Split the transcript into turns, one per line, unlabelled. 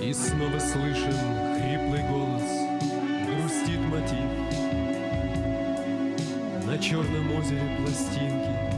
И снова слышим хриплый голос, грустит мотив. На черном озере пластинки